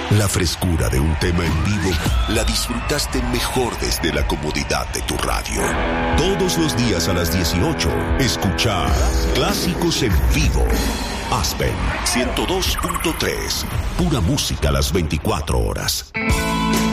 La frescura de un tema en vivo la disfrutaste mejor desde la comodidad de tu radio. Todos los días a las 18, escucha Clásicos en Vivo. Aspen 102.3, pura música a las 24 horas.